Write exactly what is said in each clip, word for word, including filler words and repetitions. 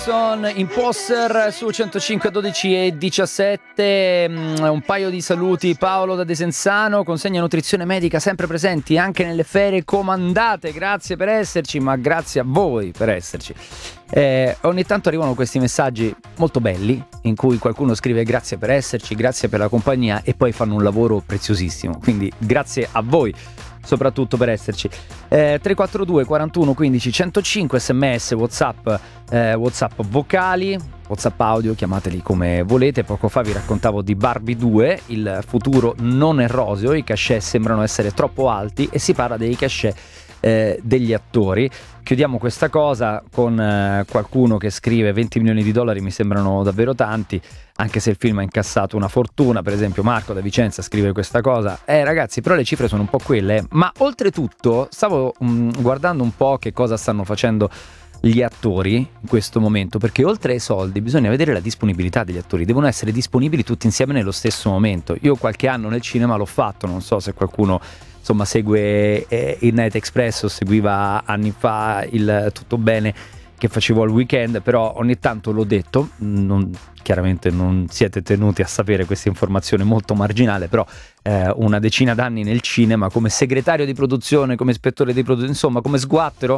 Imposter su centocinque dodici e diciassette. Un paio di saluti. Paolo da Desenzano, consegna nutrizione medica sempre presenti anche nelle ferie comandate, grazie per esserci, ma grazie a voi per esserci. Eh, ogni tanto arrivano questi messaggi molto belli in cui qualcuno scrive grazie per esserci, grazie per la compagnia, e poi fanno un lavoro preziosissimo, quindi grazie a voi soprattutto per esserci. eh, tre quattro due quarantuno quindici centocinque, sms, whatsapp, eh, whatsapp vocali, whatsapp audio, chiamateli come volete. Poco fa vi raccontavo di Barbie due, il futuro non è roseo, i cachet sembrano essere troppo alti e si parla dei cachet eh, degli attori. Chiudiamo questa cosa con eh, qualcuno che scrive venti milioni di dollari mi sembrano davvero tanti, anche se il film ha incassato una fortuna. Per esempio Marco da Vicenza scrive questa cosa. Eh ragazzi, però le cifre sono un po' quelle. Ma oltretutto stavo mh, guardando un po' che cosa stanno facendo gli attori in questo momento, perché oltre ai soldi bisogna vedere la disponibilità degli attori. Devono essere disponibili tutti insieme nello stesso momento. Io qualche anno nel cinema l'ho fatto, non so se qualcuno insomma segue eh, il Night Express o seguiva anni fa il Tutto Bene che facevo al weekend, però ogni tanto l'ho detto, non, chiaramente non siete tenuti a sapere questa informazione molto marginale, però eh, una decina d'anni nel cinema come segretario di produzione, come ispettore di produzione, insomma come sguattero,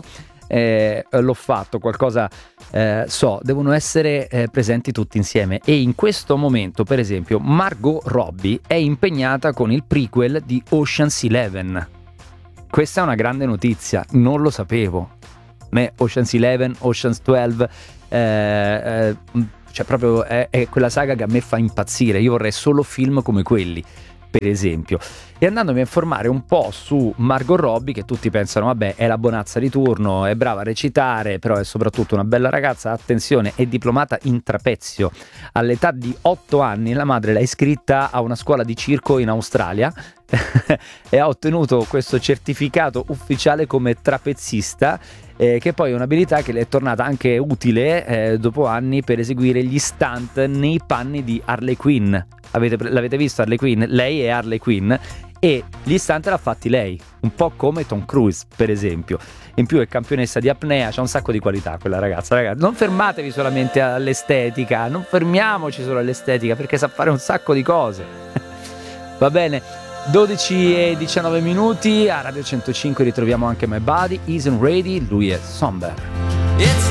eh, l'ho fatto, qualcosa eh, so, devono essere eh, presenti tutti insieme. E in questo momento, per esempio, Margot Robbie è impegnata con il prequel di Ocean's Eleven. Questa è una grande notizia, non lo sapevo. Me Ocean's Eleven, Ocean's dodici, eh, eh, cioè proprio è, è quella saga che a me fa impazzire. Io vorrei solo film come quelli, per esempio. E andandomi a informare un po' su Margot Robbie, che tutti pensano vabbè è la bonazza di turno, è brava a recitare, però è soprattutto una bella ragazza, attenzione, è diplomata in trapezio. All'età di otto anni la madre l'ha iscritta a una scuola di circo in Australia e ha ottenuto questo certificato ufficiale come trapezista, eh, che poi è un'abilità che le è tornata anche utile eh, dopo anni per eseguire gli stunt nei panni di Harley Quinn. Avete, l'avete visto Harley Quinn? Lei è Harley Quinn e gli stunt l'ha fatti lei, un po' come Tom Cruise per esempio. In più è campionessa di apnea, c'ha un sacco di qualità quella ragazza. Ragazzi, non fermatevi solamente all'estetica, non fermiamoci solo all'estetica, perché sa fare un sacco di cose. Va bene, dodici e diciannove minuti a Radio centocinque ritroviamo anche My Body Isn't Ready, lui è Somber. It's